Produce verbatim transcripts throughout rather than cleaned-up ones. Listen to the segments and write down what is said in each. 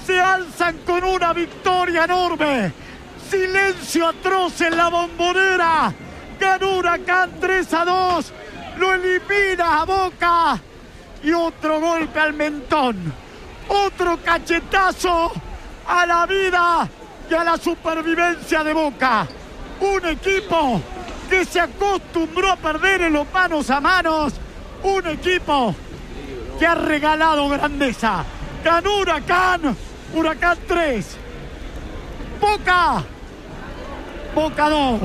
se alzan con una victoria enorme. Silencio atroz en la Bombonera. Ganó Huracán tres a dos. Lo elimina a Boca. Y otro golpe al mentón. Otro cachetazo a la vida y a la supervivencia de Boca. Un equipo que se acostumbró a perder en los manos a manos. Un equipo que ha regalado grandeza. Ganó Huracán. Huracán tres. Boca. Boca dos.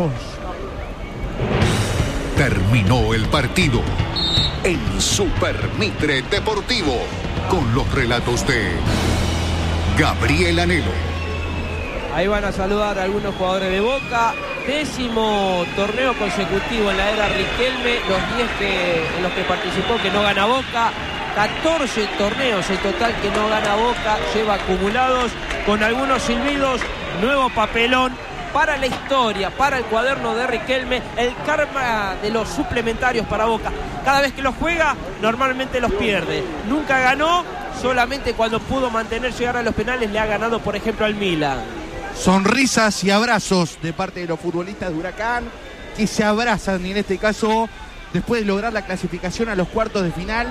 Terminó el partido en Super Mitre Deportivo con los relatos de Gabriel Anhelo. Ahí van a saludar a algunos jugadores de Boca. Décimo torneo consecutivo en la era Riquelme. Los diez que, en los que participó que no gana Boca. catorce torneos en total que no gana Boca. Lleva acumulados con algunos silbidos. Nuevo papelón para la historia, para el cuaderno de Riquelme. El karma de los suplementarios para Boca. Cada vez que los juega, normalmente los pierde. Nunca ganó, solamente cuando pudo mantener llegar a los penales le ha ganado, por ejemplo, al Milan. Sonrisas y abrazos de parte de los futbolistas de Huracán, que se abrazan, y en este caso, después de lograr la clasificación a los cuartos de final,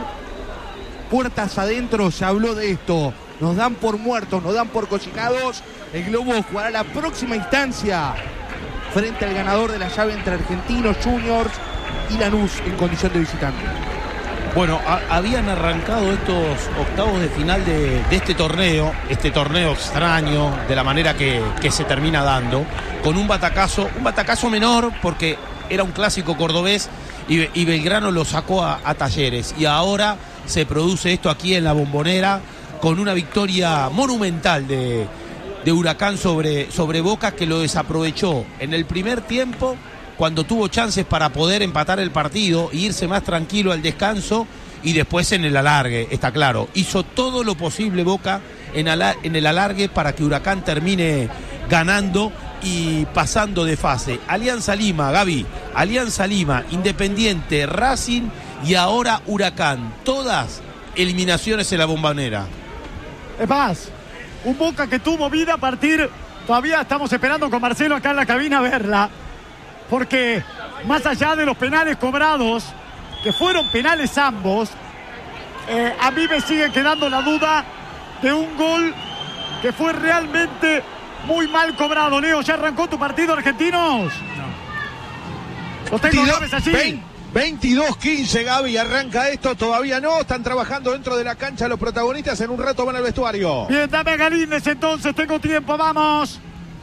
puertas adentro, se habló de esto. Nos dan por muertos, nos dan por cocinados. El Globo jugará la próxima instancia frente al ganador de la llave entre Argentinos Juniors y Lanús en condición de visitante. Bueno, a, habían arrancado estos octavos de final de, de este torneo, este torneo extraño, de la manera que, que se termina dando, con un batacazo, un batacazo menor porque era un clásico cordobés y, y Belgrano lo sacó a, a Talleres. Y ahora se produce esto aquí en la Bombonera con una victoria monumental de, de Huracán sobre, sobre Boca, que lo desaprovechó en el primer tiempo, cuando tuvo chances para poder empatar el partido e irse más tranquilo al descanso, y después en el alargue, está claro. Hizo todo lo posible Boca en, ala, en el alargue para que Huracán termine ganando y pasando de fase. Alianza Lima, Gaby, Alianza Lima, Independiente, Racing y ahora Huracán. Todas eliminaciones en la Bombonera. Es más, un Boca que tuvo vida a partir... Todavía estamos esperando con Marcelo acá en la cabina verla. Porque más allá de los penales cobrados, que fueron penales ambos, eh, a mí me sigue quedando la duda de un gol que fue realmente muy mal cobrado. Leo, ¿ya arrancó tu partido, Argentinos? No. ¿Los tengo graves allí? veintidós quince, Gaby, arranca esto, todavía no, están trabajando dentro de la cancha los protagonistas, en un rato van al vestuario. Bien, dame a Galíndez entonces, tengo tiempo, vamos.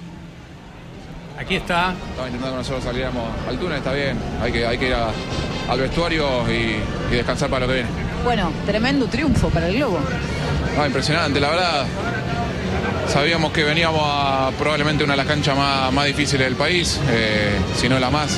Aquí está. Estaba intentando que nosotros saliéramos al túnel, está bien. Hay que, hay que ir a, al vestuario y, y descansar para lo que viene. Bueno, tremendo triunfo para el Globo. Ah, impresionante, la verdad. Sabíamos que veníamos a probablemente una de las canchas más, más difíciles del país, eh, si no la más.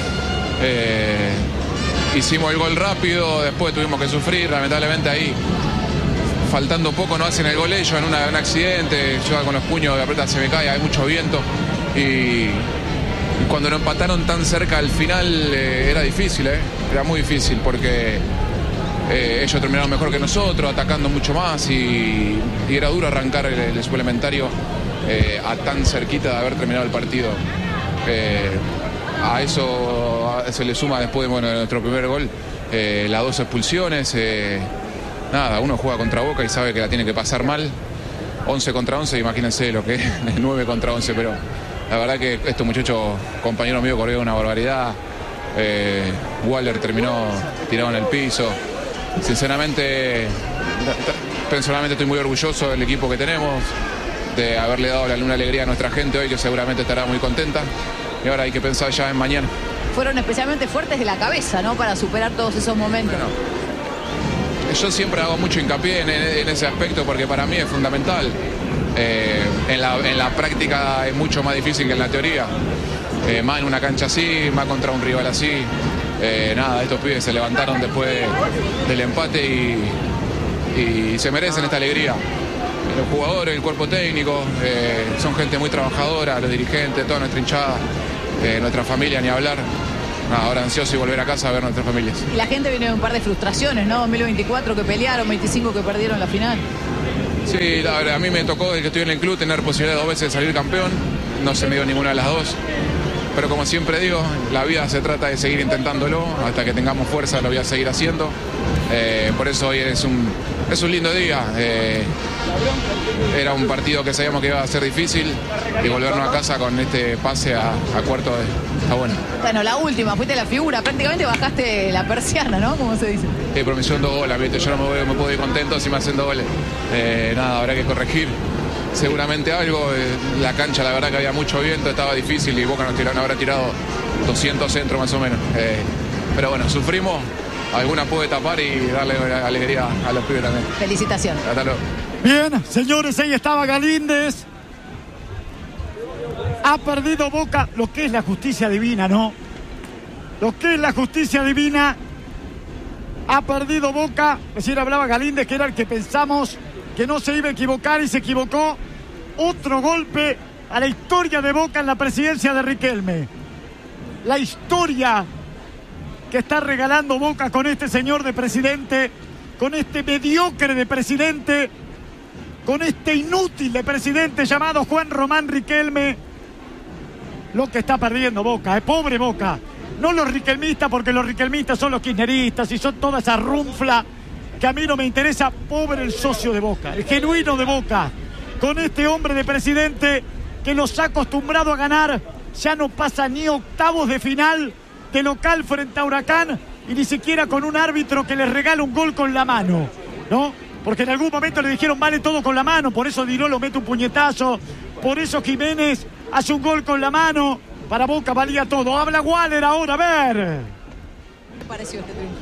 Eh, hicimos el gol rápido, después tuvimos que sufrir, lamentablemente ahí. Faltando poco nos hacen el gol ellos en una, un accidente. Yo con los puños de aprieta se me cae, hay mucho viento. Y, y cuando nos empataron tan cerca al final eh, era difícil, eh, era muy difícil porque eh, ellos terminaron mejor que nosotros, atacando mucho más y, y era duro arrancar el, el suplementario eh, a tan cerquita de haber terminado el partido. Eh, a eso a, se le suma después bueno, de nuestro primer gol eh, las dos expulsiones. Eh, nada, uno juega contra Boca y sabe que la tiene que pasar mal. once contra once, imagínense lo que es nueve contra once, pero la verdad que estos muchachos, compañeros míos, corrieron una barbaridad. Eh, Waller terminó tirado en el piso. Sinceramente, personalmente estoy muy orgulloso del equipo que tenemos, de haberle dado una alegría a nuestra gente hoy, que seguramente estará muy contenta. Y ahora hay que pensar ya en mañana. Fueron especialmente fuertes de la cabeza, ¿no? Para superar todos esos momentos. Bueno, yo siempre hago mucho hincapié en, en ese aspecto porque para mí es fundamental. Eh, en, la, en la práctica es mucho más difícil que en la teoría. Eh, más en una cancha así, más contra un rival así. Eh, nada, estos pibes se levantaron después de, del empate y, y se merecen esta alegría. Los jugadores, el cuerpo técnico, eh, son gente muy trabajadora, los dirigentes, toda nuestra hinchada, eh, nuestra familia, ni hablar. Nada, ahora ansioso y volver a casa a ver nuestras familias. Y la gente viene de un par de frustraciones, ¿no? dos mil veinticuatro que pelearon, veinticinco que perdieron la final. Sí, la verdad, a mí me tocó desde que estoy en el club tener posibilidad dos veces de salir campeón. No se me dio ninguna de las dos. Pero como siempre digo, la vida se trata de seguir intentándolo. Hasta que tengamos fuerza lo voy a seguir haciendo. Eh, por eso hoy es un, es un lindo día. Eh, era un partido que sabíamos que iba a ser difícil. Y volvernos a casa con este pase a, a cuarto de, está bueno. Bueno, la última, fuiste la figura. Prácticamente bajaste la persiana, ¿no? Como se dice. Eh, pero me hicieron dos goles, ¿viste? Yo no me, voy, me puedo ir contento si me hacen dos goles. Eh, nada, habrá que corregir seguramente algo. Eh, la cancha, la verdad que había mucho viento, estaba difícil y Boca nos tiraron, habrá tirado doscientos centros más o menos. Eh, pero bueno, sufrimos. Alguna puede tapar y darle alegría a los pibes también. Felicitaciones. Hasta luego. Bien, señores, ahí estaba Galíndez. Ha perdido Boca, lo que es la justicia divina, ¿no? Lo que es la justicia divina. Ha perdido Boca. Recién hablaba Galíndez, que era el que pensamos que no se iba a equivocar y se equivocó. Otro golpe a la historia de Boca en la presidencia de Riquelme. La historia que está regalando Boca con este señor de presidente, con este mediocre de presidente, con este inútil de presidente llamado Juan Román Riquelme. Lo que está perdiendo Boca, es pobre Boca. No los riquelmistas, porque los riquelmistas son los kirchneristas y son toda esa runfla que a mí no me interesa. Pobre el socio de Boca, el genuino de Boca, con este hombre de presidente que los ha acostumbrado a ganar. Ya no pasa ni octavos de final de local frente a Huracán y ni siquiera con un árbitro que les regala un gol con la mano, ¿no? Porque en algún momento le dijeron vale todo con la mano, por eso Diró lo mete un puñetazo, por eso Jiménez hace un gol con la mano. Para Boca valía todo. Habla Waller ahora, a ver. ¿Qué pareció este triunfo?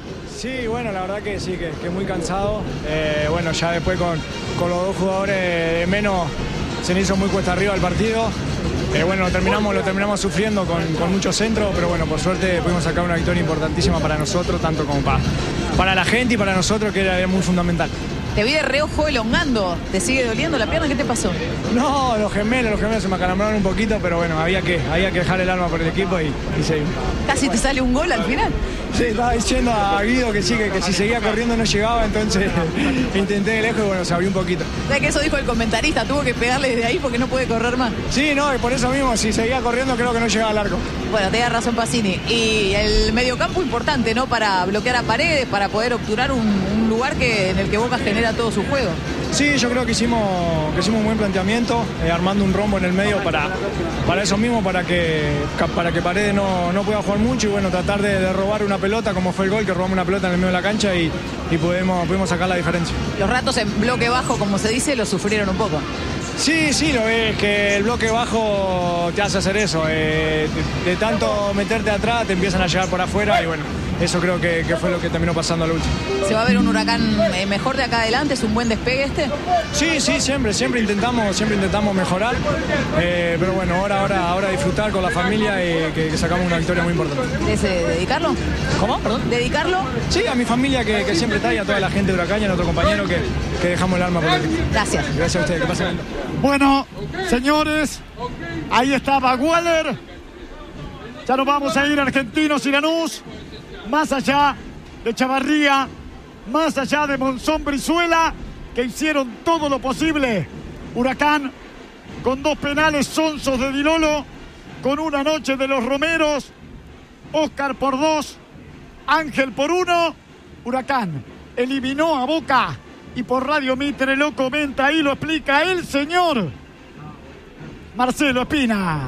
Sí, bueno, la verdad que sí, que, que muy cansado. Eh, bueno, ya después con, con los dos jugadores de menos se me hizo muy cuesta arriba el partido. Eh, bueno, lo terminamos, lo terminamos sufriendo con, con muchos centros, pero bueno, por suerte pudimos sacar una victoria importantísima para nosotros, tanto como para, para la gente y para nosotros, que era muy fundamental. Te vi de reojo elongando. ¿Te sigue doliendo la pierna? ¿Qué te pasó? No, los gemelos, los gemelos se me acalambraron un poquito, pero bueno, había que, había que dejar el alma por el equipo y, y seguimos. ¿Casi te sale un gol al final? Sí, estaba diciendo a Guido que sí, que, que si seguía corriendo no llegaba, entonces intenté de lejos y bueno, se abrió un poquito. ¿Sabes que eso dijo el comentarista? Tuvo que pegarle desde ahí porque no puede correr más. Sí, no, y por eso mismo, si seguía corriendo creo que no llegaba al arco. Bueno, te da razón Pacini. Y el mediocampo importante, ¿no? Para bloquear a Paredes, para poder obturar un, un lugar que, en el que Boca genera todo su juego. Sí, yo creo que hicimos, que hicimos un buen planteamiento, eh, armando un rombo en el medio para, para eso mismo, para que, para que Paredes no, no pueda jugar mucho y bueno, tratar de, de robar una pelota, como fue el gol, que robamos una pelota en el medio de la cancha y, y pudimos, pudimos sacar la diferencia. Los ratos en bloque bajo, como se dice, lo sufrieron un poco. Sí, sí, lo ves, que el bloque bajo te hace hacer eso, eh, de, de tanto meterte atrás te empiezan a llegar por afuera y bueno, eso creo que, que fue lo que terminó pasando al último. ¿Se va a ver un Huracán eh, mejor de acá adelante? ¿Es un buen despegue este? Sí, sí, siempre, siempre intentamos, siempre intentamos mejorar, eh, pero bueno, ahora, ahora, ahora disfrutar con la familia y que, que sacamos una victoria muy importante. ¿Es eh, dedicarlo? ¿Cómo? ¿Perdón? ¿Dedicarlo? Sí, a mi familia que, que siempre está y a toda la gente de Huracán y a nuestro compañero que, que dejamos el alma por el equipo. Gracias. Gracias a ustedes, que pasen bien. Bueno, señores, ahí estaba Waller. Ya nos vamos a ir a Argentinos y Lanús. Más allá de Chavarría, más allá de Monzón Brizuela, que hicieron todo lo posible. Huracán con dos penales sonsos de Di Lolo, con una noche de los Romeros, Oscar por dos, Ángel por uno. Huracán eliminó a Boca y por Radio Mitre lo comenta y lo explica el señor Marcelo Espina.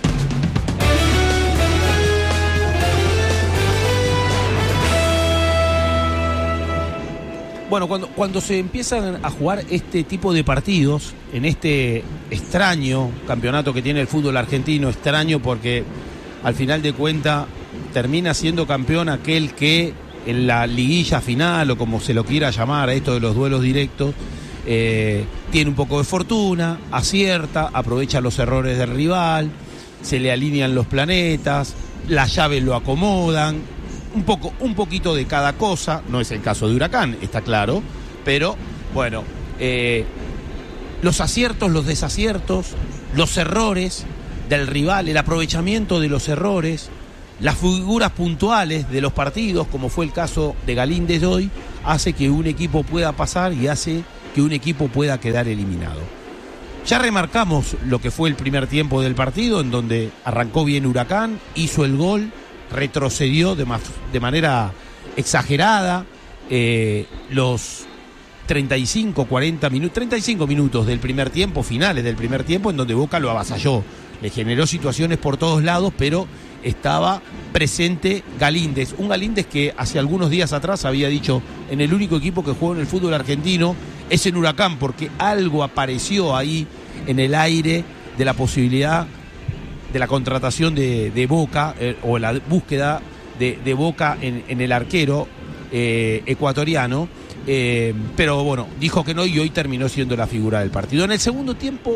Bueno, cuando, cuando se empiezan a jugar este tipo de partidos, en este extraño campeonato que tiene el fútbol argentino, extraño porque al final de cuentas termina siendo campeón aquel que en la liguilla final, o como se lo quiera llamar a esto de los duelos directos, eh, tiene un poco de fortuna, acierta, aprovecha los errores del rival, se le alinean los planetas, las llaves lo acomodan. Un poco, un poquito de cada cosa, no es el caso de Huracán, está claro, pero bueno, eh, los aciertos, los desaciertos, los errores del rival, el aprovechamiento de los errores, las figuras puntuales de los partidos, como fue el caso de Galíndez hoy, hace que un equipo pueda pasar y hace que un equipo pueda quedar eliminado. Ya remarcamos lo que fue el primer tiempo del partido, en donde arrancó bien Huracán, hizo el gol, retrocedió de, ma- de manera exagerada. Eh, los treinta y cinco, cuarenta minutos, treinta y cinco minutos del primer tiempo, finales del primer tiempo, en donde Boca lo avasalló. Le generó situaciones por todos lados, pero estaba presente Galíndez. Un Galíndez que hace algunos días atrás había dicho, en el único equipo que juega en el fútbol argentino es en Huracán, porque algo apareció ahí en el aire de la posibilidad de la contratación de, de Boca, eh, o la búsqueda de, de Boca en, en el arquero eh, ecuatoriano. Eh, pero bueno, dijo que no y hoy terminó siendo la figura del partido. En el segundo tiempo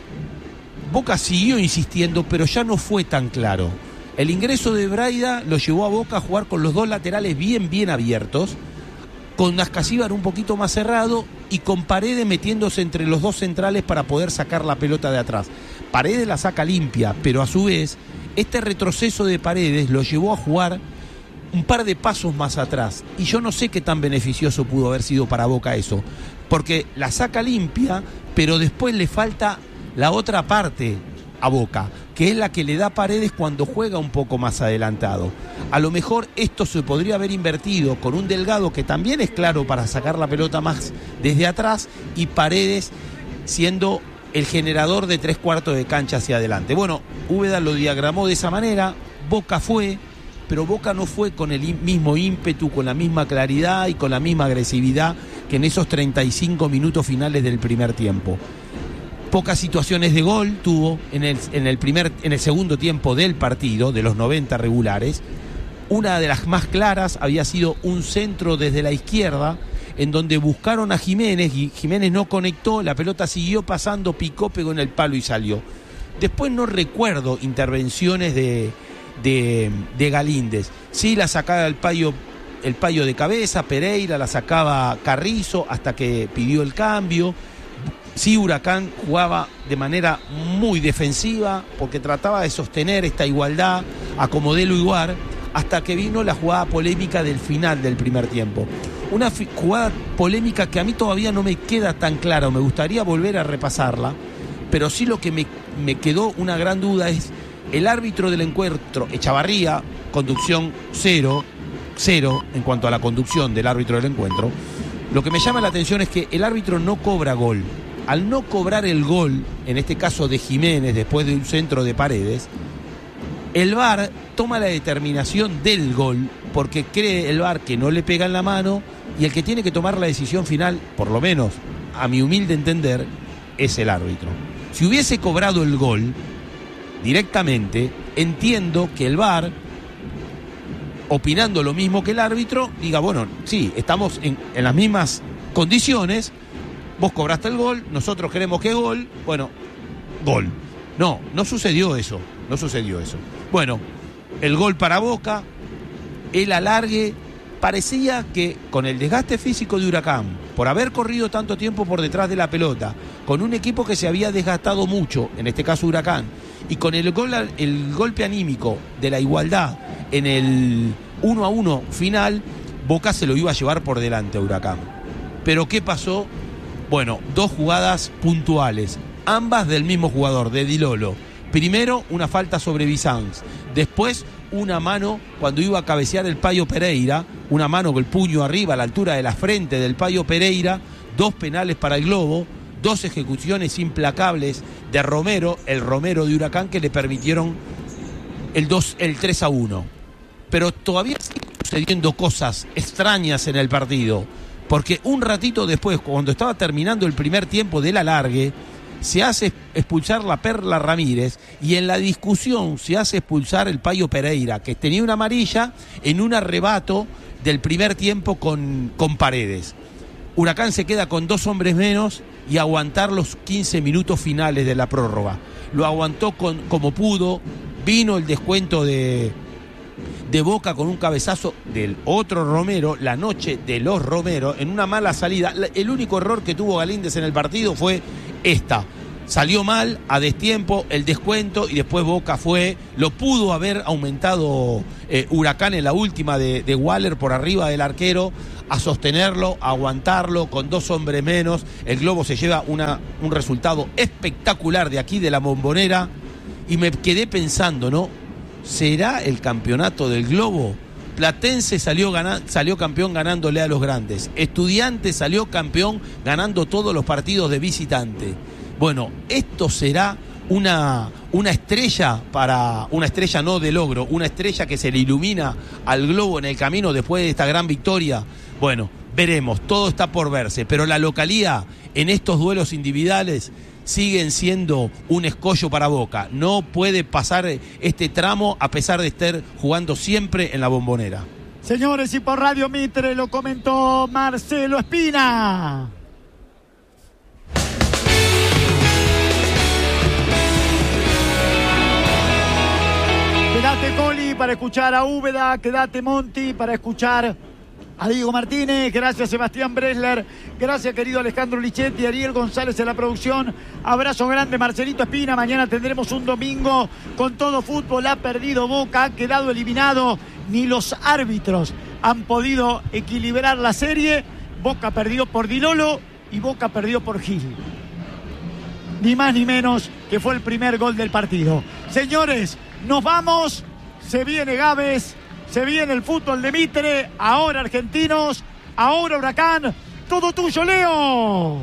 Boca siguió insistiendo, pero ya no fue tan claro. El ingreso de Braida lo llevó a Boca a jugar con los dos laterales bien, bien abiertos, con Ascasíbar un poquito más cerrado y con Paredes metiéndose entre los dos centrales para poder sacar la pelota de atrás. Paredes la saca limpia, pero a su vez este retroceso de Paredes lo llevó a jugar un par de pasos más atrás, y yo no sé qué tan beneficioso pudo haber sido para Boca eso, porque la saca limpia, pero después le falta la otra parte a Boca, que es la que le da Paredes cuando juega un poco más adelantado. A lo mejor esto se podría haber invertido con un Delgado que también es claro para sacar la pelota más desde atrás, y Paredes siendo el generador de tres cuartos de cancha hacia adelante. Bueno, Úbeda lo diagramó de esa manera, Boca fue, pero Boca no fue con el mismo ímpetu, con la misma claridad y con la misma agresividad que en esos treinta y cinco minutos finales del primer tiempo. Pocas situaciones de gol tuvo en el, en el, primer, en el segundo tiempo del partido, de los noventa regulares. Una de las más claras había sido un centro desde la izquierda, en donde buscaron a Jiménez, y Jiménez no conectó, la pelota siguió pasando, picó, pegó en el palo y salió. Después no recuerdo intervenciones de... De, de Galíndez. Sí, la sacaba el payo, el payo de cabeza, Pereira, la sacaba Carrizo hasta que pidió el cambio. Sí, Huracán jugaba de manera muy defensiva porque trataba de sostener esta igualdad a como dé lugar, hasta que vino la jugada polémica del final del primer tiempo. Una fi- jugada polémica que a mí todavía no me queda tan clara, me gustaría volver a repasarla, pero sí lo que me, me quedó una gran duda es el árbitro del encuentro, Echavarría, conducción cero, cero en cuanto a la conducción del árbitro del encuentro. Lo que me llama la atención es que el árbitro no cobra gol. Al no cobrar el gol, en este caso de Jiménez, después de un centro de Paredes, el V A R toma la determinación del gol, porque cree el V A R que no le pega en la mano, y el que tiene que tomar la decisión final, por lo menos a mi humilde entender, es el árbitro. Si hubiese cobrado el gol directamente, entiendo que el V A R, opinando lo mismo que el árbitro, diga, bueno, sí, estamos en, en las mismas condiciones, vos cobraste el gol, nosotros queremos que gol, bueno, gol. No, no sucedió eso, no sucedió eso. Bueno, el gol para Boca, el alargue, parecía que con el desgaste físico de Huracán, por haber corrido tanto tiempo por detrás de la pelota, con un equipo que se había desgastado mucho, en este caso Huracán, y con el, gol, el golpe anímico de la igualdad en el uno a uno final, Boca se lo iba a llevar por delante a Huracán. Pero ¿qué pasó? Bueno, dos jugadas puntuales, ambas del mismo jugador, de Di Lolo. Primero, una falta sobre Bizanz. Después, una mano cuando iba a cabecear el Payo Pereira, una mano con el puño arriba a la altura de la frente del Payo Pereira, dos penales para el Globo, dos ejecuciones implacables de Romero, el Romero de Huracán, que le permitieron el, dos, el tres a uno. Pero todavía siguen sucediendo cosas extrañas en el partido, porque un ratito después, cuando estaba terminando el primer tiempo del alargue, se hace expulsar la Perla Ramírez, y en la discusión se hace expulsar el Payo Pereira, que tenía una amarilla en un arrebato del primer tiempo con, con Paredes. Huracán se queda con dos hombres menos y aguantar los quince minutos finales de la prórroga. Lo aguantó con, como pudo, vino el descuento de, de Boca con un cabezazo del otro Romero, la noche de los Romero, en una mala salida. El único error que tuvo Galíndez en el partido fue esta. Salió mal, a destiempo, el descuento, y después Boca fue, lo pudo haber aumentado eh, Huracán en la última de, de Waller por arriba del arquero, a sostenerlo, a aguantarlo con dos hombres menos. El Globo se lleva una, un resultado espectacular de aquí de la Bombonera y me quedé pensando, ¿no? ¿Será el campeonato del Globo? Platense salió, gana, salió campeón ganándole a los grandes. Estudiantes salió campeón ganando todos los partidos de visitante. Bueno, esto será una, una estrella para, una estrella no de logro, una estrella que se le ilumina al Globo en el camino después de esta gran victoria. Bueno, veremos, todo está por verse, pero la localía en estos duelos individuales siguen siendo un escollo para Boca. No puede pasar este tramo a pesar de estar jugando siempre en la Bombonera. Señores, y por Radio Mitre lo comentó Marcelo Espina. Quédate, Coli, para escuchar a Úbeda. Quédate, Monti, para escuchar a Diego Martínez. Gracias, Sebastián Bresler. Gracias, querido Alejandro Lichetti, Ariel González en la producción. Abrazo grande, Marcelito Espina. Mañana tendremos un domingo con todo fútbol. Ha perdido Boca, ha quedado eliminado. Ni los árbitros han podido equilibrar la serie. Boca perdió por Di Lolo y Boca perdió por Gil. Ni más ni menos que fue el primer gol del partido. Señores, nos vamos. Se viene Gávez. Se viene el fútbol de Mitre, ahora Argentinos, ahora Huracán, todo tuyo, Leo.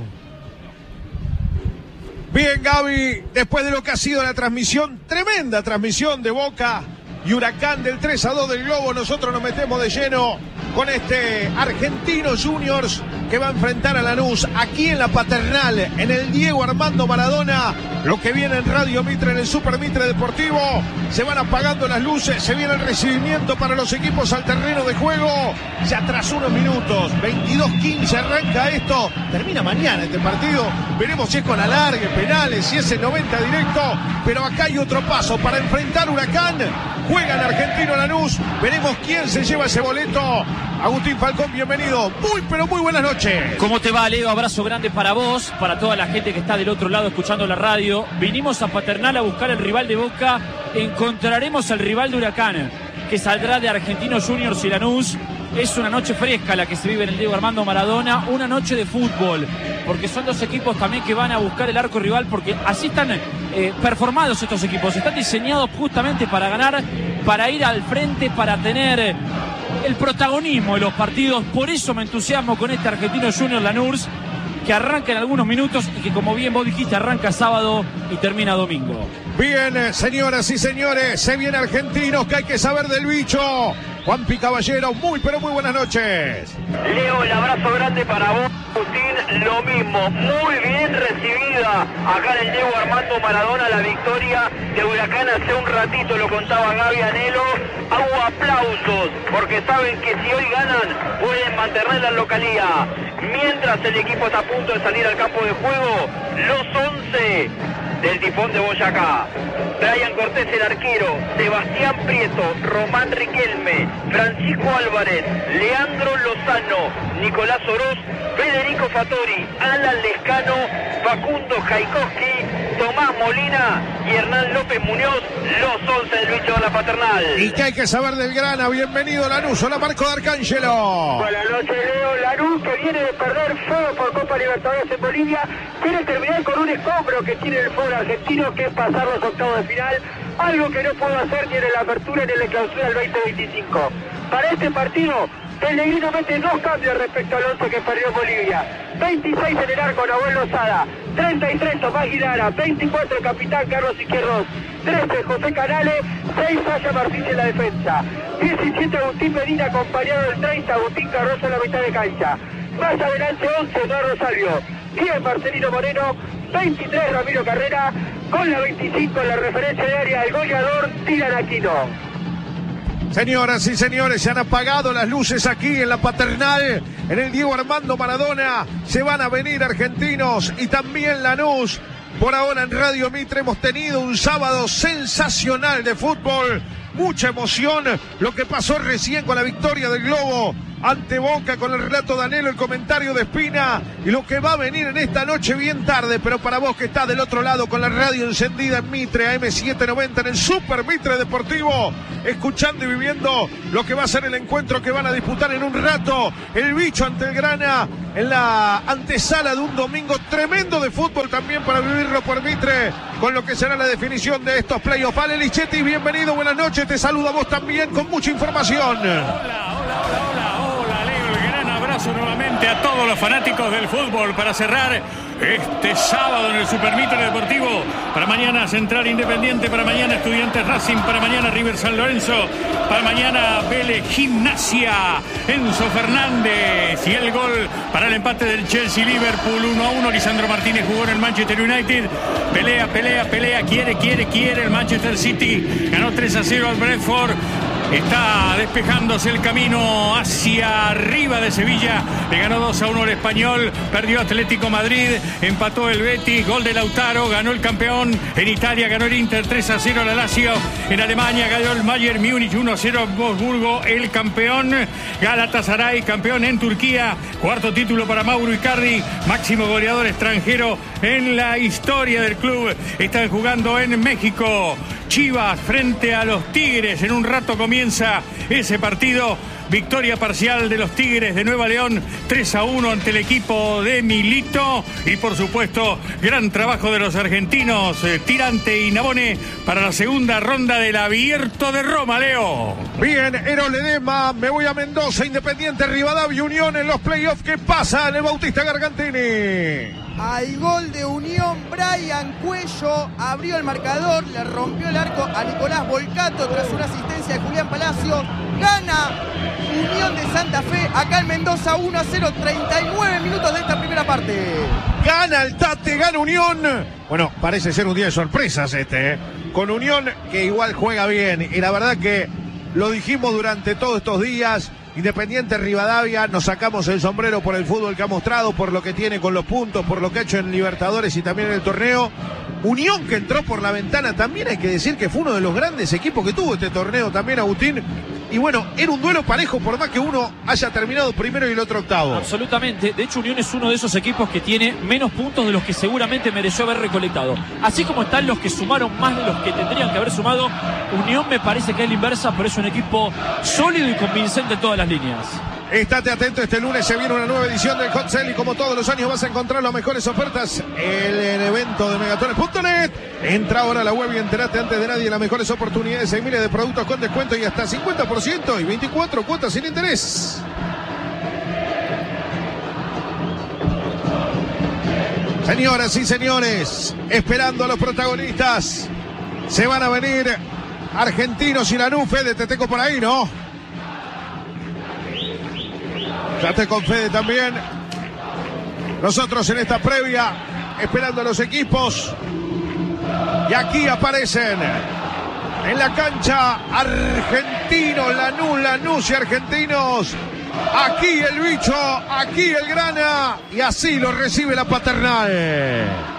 Bien, Gaby, después de lo que ha sido la transmisión, tremenda transmisión de Boca y Huracán del tres a dos del Globo, nosotros nos metemos de lleno con este Argentinos Juniors que va a enfrentar a Lanús aquí en la Paternal, en el Diego Armando Maradona. Lo que viene en Radio Mitre, en el Super Mitre Deportivo, se van apagando las luces, se viene el recibimiento para los equipos al terreno de juego. Ya tras unos minutos, veintidós quince arranca esto, termina mañana este partido, veremos si es con alargue, penales, si es en noventa directo, pero acá hay otro paso para enfrentar Huracán. Juegan Argentino Lanús, veremos quién se lleva ese boleto. Agustín Falcón, bienvenido, muy pero muy buenas noches. ¿Cómo te va, Leo? Abrazo grande para vos, para toda la gente que está del otro lado escuchando la radio. Vinimos a Paternal a buscar el rival de Boca, encontraremos al rival de Huracán, que saldrá de Argentinos Juniors y Lanús. Es una noche fresca la que se vive en el Diego Armando Maradona, una noche de fútbol, porque son dos equipos también que van a buscar el arco rival, porque así están eh, performados estos equipos, están diseñados justamente para ganar, para ir al frente, para tener el protagonismo de los partidos. Por eso me entusiasmo con este Argentinos Juniors Lanús, que arranca en algunos minutos y que, como bien vos dijiste, arranca sábado y termina domingo. Bien, señoras y señores, se viene Argentinos, que hay que saber del bicho. Juanpi Caballero, muy pero muy buenas noches. Leo, el abrazo grande para vos, Agustín, lo mismo, muy bien recibida acá en el Diego Armando Maradona la victoria de Huracán. Hace un ratito lo contaba Gaby Anelo, hago aplausos porque saben que si hoy ganan pueden mantener la localía. Mientras el equipo está a punto de salir al campo de juego, los once del Tifón de Boyacá: Brian Cortés, el arquero; Sebastián Prieto, Román Riquelme, Francisco Álvarez, Leandro Lozano, Nicolás Oroz, Federico Fattori, Alan Lescano, Facundo Jaikowski, Tomás Molina y Hernán López Muñoz, los once del bicho de la Paternal. ¿Y qué hay que saber del Grana? Bienvenido Lanús, hola Marco D'Arcángelo. Buenas noches, Leo. Lanús, que viene de perder feo por Copa Libertadores en Bolivia, quiere terminar con un escombro que tiene el fútbol argentino, que es pasar los octavos de final, algo que no puedo hacer ni en la apertura ni en la clausura del veinte veinticinco. Para este partido, Pellegrino mete dos cambios respecto al once que perdió Bolivia. veintiséis en el arco, Nahuel Lozada; treinta y tres Tomás Guidara; veinticuatro el capitán Carlos Izquierdos; trece José Canales; seis Sasha Martínez en la defensa; diecisiete Agustín Medina, acompañado del treinta Agustín Carroza en la mitad de cancha. Más adelante once Eduardo Salvio; diez Marcelino Moreno; veintitrés Ramiro Carrera; con la veinticinco en la referencia de área el goleador Dylan Aquino. Señoras y señores, se han apagado las luces aquí en la Paternal, en el Diego Armando Maradona. Se van a venir Argentinos y también Lanús. Por ahora en Radio Mitre hemos tenido un sábado sensacional de fútbol. Mucha emoción, lo que pasó recién con la victoria del Globo ante Boca, con el relato de Anelo, el comentario de Espina y lo que va a venir en esta noche bien tarde, pero para vos que estás del otro lado con la radio encendida en Mitre, A M setecientos noventa en el Super Mitre Deportivo, escuchando y viviendo lo que va a ser el encuentro que van a disputar en un rato el Bicho ante el Grana en la antesala de un domingo tremendo de fútbol también para vivirlo por Mitre, con lo que será la definición de estos playoffs. Vale, Lichetti, bienvenido, buenas noches, te saludo a vos también con mucha información. Nuevamente a todos los fanáticos del fútbol para cerrar este sábado en el Super Mitre Deportivo. Para mañana Central Independiente, para mañana Estudiantes Racing, para mañana River San Lorenzo, para mañana Vélez Gimnasia, Enzo Fernández, y el gol para el empate del Chelsea Liverpool uno a uno. Lisandro Martínez jugó en el Manchester United. Pelea, pelea, pelea, quiere, quiere, quiere el Manchester City. Ganó tres a cero al Brentford. Está despejándose el camino hacia arriba de Sevilla. Le ganó dos a uno el Español. Perdió Atlético Madrid. Empató el Betis. Gol de Lautaro. Ganó el campeón. En Italia ganó el Inter tres a cero al Lazio. En Alemania ganó el Bayern Múnich uno a cero Wolfsburgo. El campeón. Galatasaray campeón en Turquía. Cuarto título para Mauro Icardi. Máximo goleador extranjero en la historia del club. Están jugando en México. Chivas frente a los Tigres. En un rato comienza ese partido. Victoria parcial de los Tigres de Nueva León, tres a uno ante el equipo de Milito. Y por supuesto, gran trabajo de los argentinos, eh, Tirante y Nabone, para la segunda ronda del Abierto de Roma, Leo. Bien, Eros Ledesma, me voy a Mendoza, Independiente, Rivadavia, Unión en los playoffs. ¿Qué pasa en el Bautista Gargantini? Al gol de Unión, Brian Cuello abrió el marcador, le rompió el arco a Nicolás Volcato tras una asistencia de Julián Palacio. Gana Unión de Santa Fe acá en Mendoza uno a cero, treinta y nueve minutos de esta primera parte. Gana el Tate, gana Unión. Bueno, parece ser un día de sorpresas este, ¿eh? Con Unión que igual juega bien, y la verdad que lo dijimos durante todos estos días. Independiente Rivadavia, nos sacamos el sombrero por el fútbol que ha mostrado, por lo que tiene con los puntos, por lo que ha hecho en Libertadores y también en el torneo. Unión, que entró por la ventana, también hay que decir que fue uno de los grandes equipos que tuvo este torneo también, Agustín. Y bueno, era un duelo parejo por más que uno haya terminado primero y el otro octavo. Absolutamente. De hecho, Unión es uno de esos equipos que tiene menos puntos de los que seguramente mereció haber recolectado. Así como están los que sumaron más de los que tendrían que haber sumado, Unión me parece que es la inversa, pero es un equipo sólido y convincente en todas las líneas. Estate atento, este lunes se viene una nueva edición del Hot Sale y como todos los años vas a encontrar las mejores ofertas en el evento de megatones punto net. Entra ahora a la web y entérate antes de nadie las mejores oportunidades. Hay miles de productos con descuento y hasta cincuenta por ciento y veinticuatro cuotas sin interés. Señoras y señores, esperando a los protagonistas, se van a venir Argentinos y Lanús. Fede, te tengo por ahí, ¿no? Ya te con Fede también. Nosotros en esta previa, esperando a los equipos. Y aquí aparecen en la cancha Argentinos, Lanús, Lanús y Argentinos. Aquí el Bicho, aquí el Grana. Y así lo recibe la Paternal.